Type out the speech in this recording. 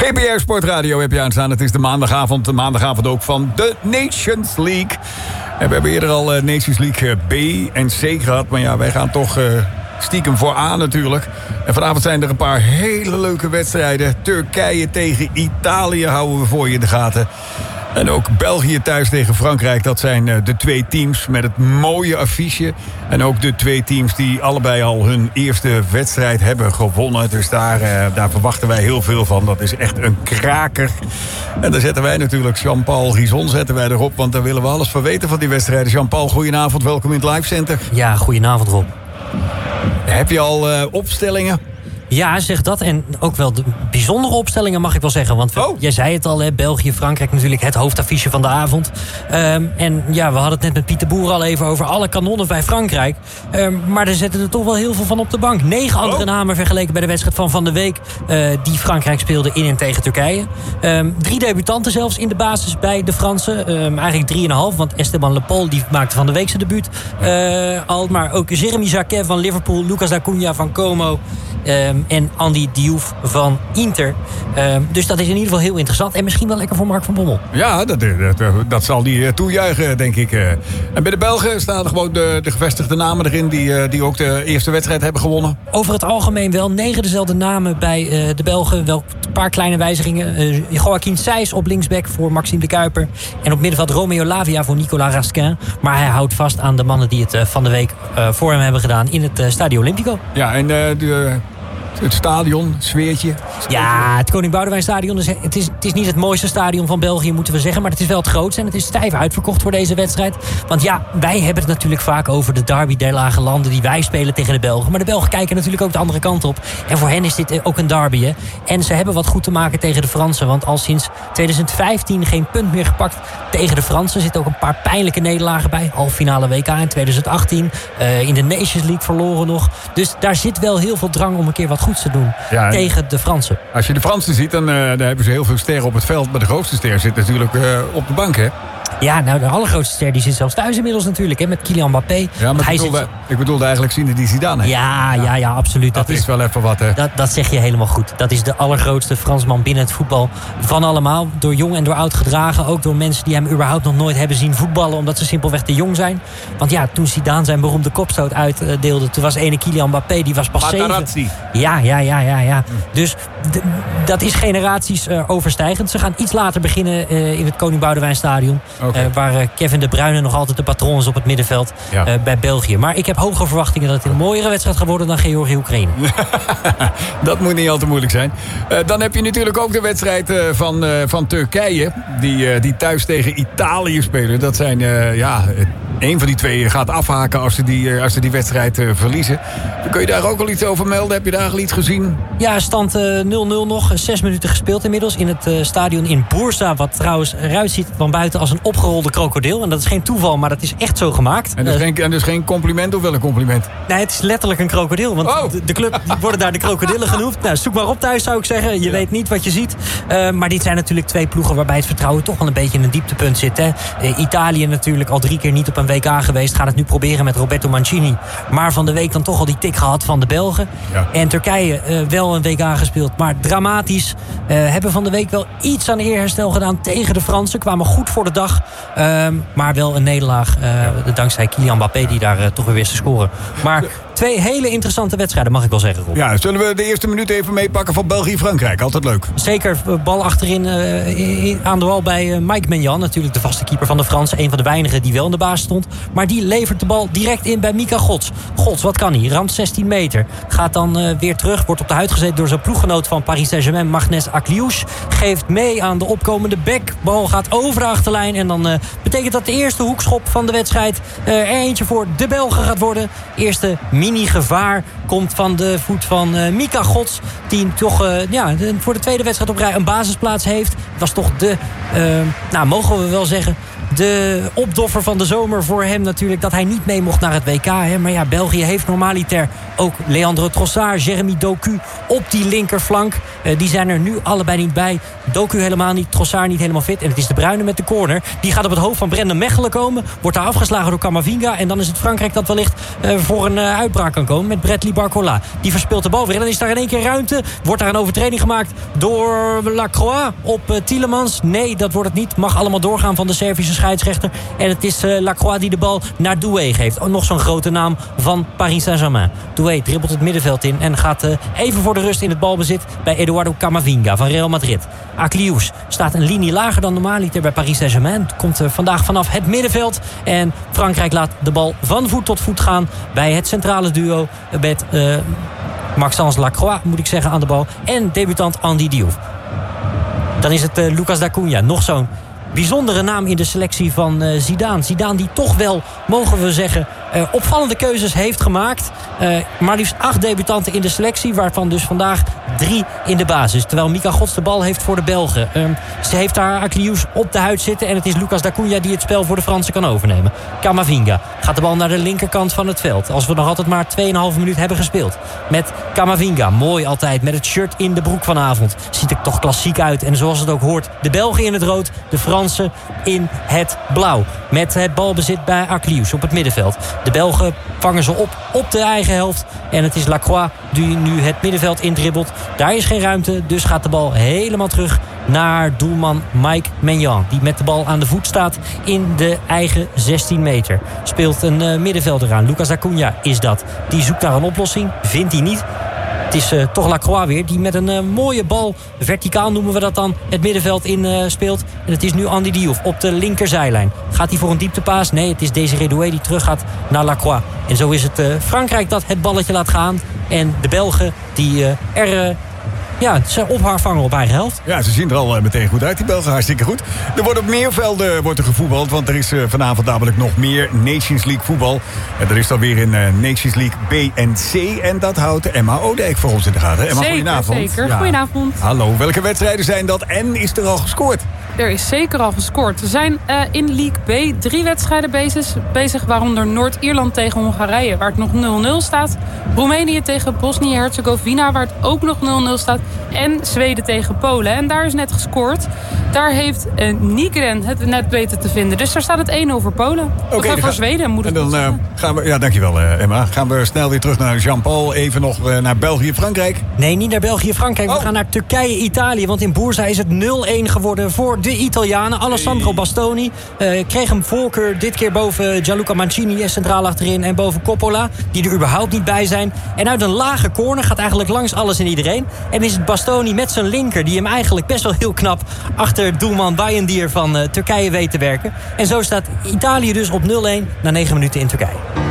TPR Sportradio heb je aanstaan. Het is de maandagavond ook van de Nations League. En we hebben eerder al Nations League B en C gehad. Maar ja, wij gaan toch stiekem voor A natuurlijk. En vanavond zijn er een paar hele leuke wedstrijden. Turkije tegen Italië houden we voor je in de gaten. En ook België thuis tegen Frankrijk. Dat zijn de twee teams met het mooie affiche. En ook de twee teams die allebei al hun eerste wedstrijd hebben gewonnen. Dus daar verwachten wij heel veel van. Dat is echt een kraker. En daar zetten wij natuurlijk Jean-Paul Gison erop. Want daar willen we alles van weten van die wedstrijden. Jean-Paul, goedenavond. Welkom in het Live Center. Ja, goedenavond Rob. Heb je al opstellingen? Ja, zeg dat. En ook wel de bijzondere opstellingen, mag ik wel zeggen. Want jij zei het al, hè, België, Frankrijk natuurlijk het hoofdaffiche van de avond. En ja, we hadden het net met Pieter Boer al even over alle kanonnen bij Frankrijk. Maar er zetten er toch wel heel veel van op de bank. 9 andere namen vergeleken bij de wedstrijd van de week. Die Frankrijk speelde in en tegen Turkije. 3 debutanten zelfs in de basis bij de Fransen. Eigenlijk 3,5, want Esteban Le Paul die maakte van de week zijn debuut al. Maar ook Jeremy Jacquet van Liverpool, Lucas Acuna van Como. En Andy Diouf van Inter. Dus dat is in ieder geval heel interessant. En misschien wel lekker voor Mark van Bommel. Ja, dat zal die toejuichen, denk ik. En bij de Belgen staan er gewoon de gevestigde namen erin... die ook de eerste wedstrijd hebben gewonnen. Over het algemeen wel 9 dezelfde namen bij de Belgen. Wel een paar kleine wijzigingen. Joachim Sijs op linksback voor Maxime de Kuiper. En op middenveld Romeo Lavia voor Nicolas Raskin. Maar hij houdt vast aan de mannen die het van de week voor hem hebben gedaan... in het Stadio Olimpico. Ja, en het stadion, sfeertje. Ja, het Koning Boudewijn Stadion. Het is niet het mooiste stadion van België, moeten we zeggen. Maar het is wel het grootste en het is stijf uitverkocht voor deze wedstrijd. Want ja, wij hebben het natuurlijk vaak over de derby der lage landen... die wij spelen tegen de Belgen. Maar de Belgen kijken natuurlijk ook de andere kant op. En voor hen is dit ook een derby, hè. En ze hebben wat goed te maken tegen de Fransen. Want al sinds 2015 geen punt meer gepakt tegen de Fransen. Er zitten ook een paar pijnlijke nederlagen bij. Halffinale WK in 2018. In de Nations League verloren nog. Dus daar zit wel heel veel drang om een keer wat goeds te doen tegen de Fransen. Als je de Fransen ziet, dan hebben ze heel veel sterren op het veld. Maar de grootste ster zit natuurlijk op de bank, hè? Ja, nou, de allergrootste ster die zit zelfs thuis inmiddels natuurlijk, hè, met Kylian Mbappé. Ja, maar ik bedoelde eigenlijk Zinedine Zidane. Ja, absoluut. Dat is wel even wat, hè? Dat zeg je helemaal goed. Dat is de allergrootste Fransman binnen het voetbal van allemaal. Door jong en door oud gedragen. Ook door mensen die hem überhaupt nog nooit hebben zien voetballen, omdat ze simpelweg te jong zijn. Want ja, toen Zidane zijn beroemde kopstoot uitdeelde, toen was ene Kylian Mbappé, die was pas 7. Ja. Dus dat is generaties overstijgend. Ze gaan iets later beginnen in het Koning Boudewijn Stadion. Okay. Waar Kevin De Bruyne nog altijd de patroon is op het middenveld bij België. Maar ik heb hoge verwachtingen dat het een mooiere wedstrijd gaat worden dan Georgië-Oekraïne. Dat moet niet al te moeilijk zijn. Dan heb je natuurlijk ook de wedstrijd van Turkije. Die thuis tegen Italië spelen. Dat zijn, een van die twee gaat afhaken als ze die wedstrijd verliezen. Kun je daar ook al iets over melden? Heb je daar al iets gezien? Ja, stand 0-0 nog. 6 minuten gespeeld inmiddels in het stadion in Bursa. Wat trouwens eruit ziet van buiten als een opgerolde krokodil. En dat is geen toeval, maar dat is echt zo gemaakt. En dus geen compliment of wel een compliment? Nee, het is letterlijk een krokodil. Want de club worden daar de krokodillen genoemd. Nou, zoek maar op thuis, zou ik zeggen. Je weet niet wat je ziet. Maar dit zijn natuurlijk twee ploegen waarbij het vertrouwen toch wel een beetje in een dieptepunt zit. Hè. Italië natuurlijk al 3 keer niet op een WK geweest. Gaat het nu proberen met Roberto Mancini. Maar van de week dan toch al die tik gehad van de Belgen. Ja. En Turkije wel een WK gespeeld. Maar dramatisch. Hebben van de week wel iets aan eerherstel gedaan tegen de Fransen. Kwamen goed voor de dag. Maar wel een nederlaag. Dankzij Kylian Mbappé die daar toch weer wist te scoren. Maar 2 hele interessante wedstrijden, mag ik wel zeggen, Rob. Ja, zullen we de eerste minuut even meepakken van België-Frankrijk? Altijd leuk. Zeker, bal achterin aan de bal bij Mike Maignan. Natuurlijk de vaste keeper van de Fransen. Een van de weinigen die wel in de basis stond. Maar die levert de bal direct in bij Mika Gods. Gods, wat kan hij? Ramt 16 meter. Gaat dan weer terug. Wordt op de huid gezet door zijn ploeggenoot van Paris Saint-Germain, Magnès Akliouche. Geeft mee aan de opkomende bek. Bal gaat over de achterlijn. En dan betekent dat de eerste hoekschop van de wedstrijd er eentje voor de Belgen gaat worden. Eerste mini-gevaar komt van de voet van Mika Gods. Die toch voor de tweede wedstrijd op rij een basisplaats heeft. Het was toch mogen we wel zeggen, de opdoffer van de zomer voor hem natuurlijk... dat hij niet mee mocht naar het WK. Hè. Maar ja, België heeft normaliter ook Leandro Trossard, Jeremy Doku op die linkerflank. Die zijn er nu allebei niet bij. Doku helemaal niet, Trossard niet helemaal fit. En het is De Bruyne met de corner. Die gaat op het hoofd van Brendan Mechelen komen. Wordt daar afgeslagen door Camavinga. En dan is het Frankrijk dat wellicht voor een uitbraak kan komen met Bradley Barcola. Die verspeelt de bal weer. En dan is daar in één keer ruimte. Wordt daar een overtreding gemaakt door Lacroix op Tielemans. Nee, dat wordt het niet. Mag allemaal doorgaan van de Servische scheidsrechter. En het is Lacroix die de bal naar Doué geeft. Nog zo'n grote naam van Paris Saint-Germain. Doué dribbelt het middenveld in en gaat even voor de rust in het balbezit bij Eduardo Camavinga van Real Madrid. Akliouche staat een linie lager dan normaliter bij Paris Saint-Germain. Komt vandaag vanaf het middenveld. En Frankrijk laat de bal van voet tot voet gaan bij het centrale duo met Maxence Lacroix, moet ik zeggen, aan de bal. En debutant Andy Diouf. Dan is het Lucas Dacuña, nog zo'n bijzondere naam in de selectie van Zidane. Zidane die toch wel, mogen we zeggen, opvallende keuzes heeft gemaakt. Maar liefst 8 debutanten in de selectie, waarvan dus vandaag 3 in de basis. Terwijl Mika Gods de bal heeft voor de Belgen. Ze heeft daar Akliouche op de huid zitten en het is Lucas Dacuña die het spel voor de Fransen kan overnemen. Camavinga gaat de bal naar de linkerkant van het veld. Als we nog altijd maar 2,5 minuut hebben gespeeld. Met Camavinga, mooi altijd, met het shirt in de broek vanavond. Ziet er toch klassiek uit en zoals het ook hoort, de Belgen in het rood, de Fransen in het blauw. Met het balbezit bij Akliouche op het middenveld. De Belgen vangen ze op de eigen helft. En het is Lacroix die nu het middenveld indribbelt. Daar is geen ruimte, dus gaat de bal helemaal terug naar doelman Mike Maignan. Die met de bal aan de voet staat in de eigen 16 meter. Speelt een middenvelder aan. Lucas Dacuña is dat. Die zoekt naar een oplossing. Vindt hij niet. Het is toch Lacroix weer, die met een mooie bal, verticaal noemen we dat dan, het middenveld in speelt. En het is nu Andy Diouf op de linkerzijlijn. Gaat hij voor een dieptepaas? Nee, het is Désiré Doué die terug gaat naar Lacroix. En zo is het Frankrijk dat het balletje laat gaan. En de Belgen die ze op haar vangen op eigen helft. Ja, ze zien er al meteen goed uit, die Belgen. Hartstikke goed. Er wordt op meer velden gevoetbald, want er is vanavond namelijk nog meer Nations League voetbal. En er is dan weer in Nations League B en C. En dat houdt Emma Odijk voor ons in de gaten. Emma, goedenavond. Zeker, goedenavond. Hallo, welke wedstrijden zijn dat en is er al gescoord? Er is zeker al gescoord. Er zijn in League B 3 wedstrijden bezig, waaronder Noord-Ierland tegen Hongarije, waar het nog 0-0 staat. Roemenië tegen Bosnië-Herzegovina, waar het ook nog 0-0 staat. En Zweden tegen Polen. En daar is net gescoord. Daar heeft Nygren het net weten te vinden. Dus daar staat het 1-0 voor Polen. Of voor Zweden, moet ik en dan gaan we, ja, dankjewel Emma. Gaan we snel weer terug naar Jean-Paul. Even nog naar België-Frankrijk. Nee, niet naar België-Frankrijk. We gaan naar Turkije-Italië. Want in Boursa is het 0-1 geworden voor de Italianen. Alessandro Bastoni kreeg hem voorkeur dit keer boven Gianluca Mancini centraal achterin. En boven Coppola, die er überhaupt niet bij zijn. En uit een lage corner gaat eigenlijk langs alles en iedereen. En is het Bastoni met zijn linker, die hem eigenlijk best wel heel knap achter doelman Bayındır van Turkije weet te werken. En zo staat Italië dus op 0-1 na 9 minuten in Turkije.